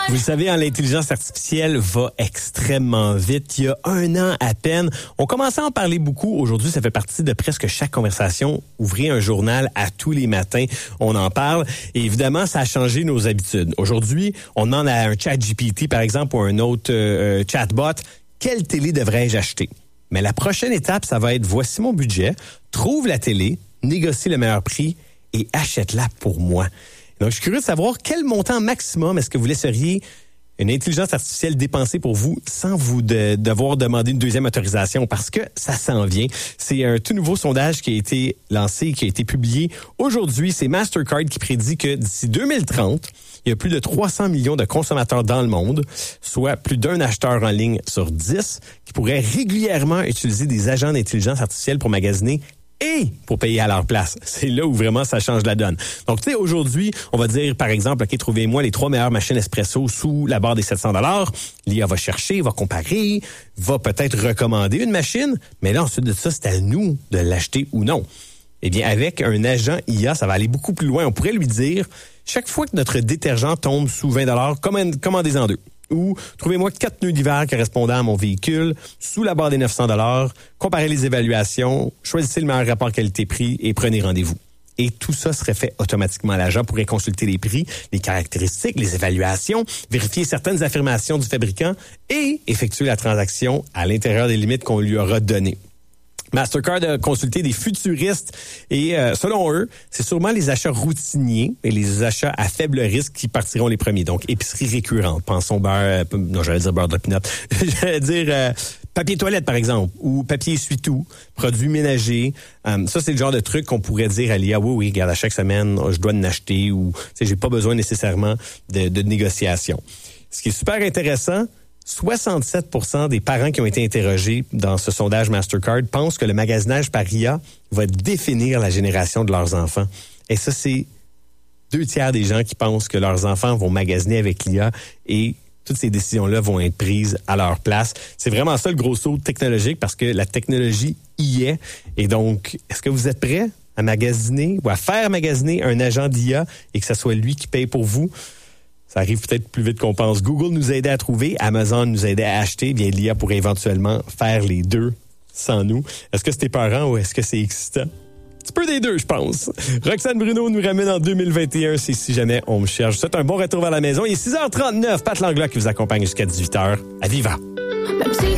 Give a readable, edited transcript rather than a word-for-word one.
Vous le savez, l'intelligence artificielle va extrêmement vite. Il y a 1 an à peine, on commençait à en parler beaucoup. Aujourd'hui, ça fait partie de presque chaque conversation. Ouvrez un journal à tous les matins, on en parle. Et évidemment, ça a changé nos habitudes. Aujourd'hui, on demande à un ChatGPT, par exemple, ou un autre chatbot, quelle télé devrais-je acheter? Mais la prochaine étape, ça va être, voici mon budget, trouve la télé, négocie le meilleur prix et achète-la pour moi. Donc, je suis curieux de savoir quel montant maximum est-ce que vous laisseriez une intelligence artificielle dépenser pour vous sans vous devoir demander une deuxième autorisation parce que ça s'en vient. C'est un tout nouveau sondage qui a été lancé, qui a été publié aujourd'hui. C'est Mastercard qui prédit que d'ici 2030, il y a plus de 300 millions de consommateurs dans le monde, soit plus d'un acheteur en ligne sur 10, qui pourraient régulièrement utiliser des agents d'intelligence artificielle pour magasiner et pour payer à leur place. C'est là où vraiment ça change la donne. Donc, tu sais, aujourd'hui, on va dire, par exemple, OK, trouvez-moi les 3 meilleures machines espresso sous la barre des 700 $. L'IA va chercher, va comparer, va peut-être recommander une machine, mais là, ensuite de ça, c'est à nous de l'acheter ou non. Eh bien, avec un agent IA, ça va aller beaucoup plus loin. On pourrait lui dire, chaque fois que notre détergent tombe sous 20 $, commandez-en 2. Ou trouvez-moi 4 pneus d'hiver correspondant à mon véhicule sous la barre des 900 $, comparez les évaluations, choisissez le meilleur rapport qualité-prix et prenez rendez-vous. Et tout ça serait fait automatiquement. L'agent pourrait consulter les prix, les caractéristiques, les évaluations, vérifier certaines affirmations du fabricant et effectuer la transaction à l'intérieur des limites qu'on lui aura données. Mastercard a consulté des futuristes et selon eux, c'est sûrement les achats routiniers et les achats à faible risque qui partiront les premiers. Donc, épicerie récurrente. Pensons beurre de pinot. J'allais dire papier toilette, par exemple, ou papier essuie-tout, produits ménagers. Ça, c'est le genre de truc qu'on pourrait dire à l'IA, oui, regarde, à chaque semaine, je dois en acheter ou j'ai pas besoin nécessairement de négociation. Ce qui est super intéressant, 67% des parents qui ont été interrogés dans ce sondage Mastercard pensent que le magasinage par IA va définir la génération de leurs enfants. Et ça, c'est 2/3 des gens qui pensent que leurs enfants vont magasiner avec l'IA et toutes ces décisions-là vont être prises à leur place. C'est vraiment ça le gros saut technologique parce que la technologie y est. Et donc, est-ce que vous êtes prêts à magasiner ou à faire magasiner un agent d'IA et que ce soit lui qui paye pour vous? Ça arrive peut-être plus vite qu'on pense. Google nous a aidé à trouver, Amazon nous a aidé à acheter. Bien, l'IA pourrait éventuellement faire les deux sans nous. Est-ce que c'est épeurant ou est-ce que c'est excitant? Un petit peu des deux, je pense. Roxane Bruno nous ramène en 2021, c'est Si jamais on me cherche. Je vous souhaite un bon retour vers la maison. Il est 6h39, Pat Langlois qui vous accompagne jusqu'à 18h. À Viva!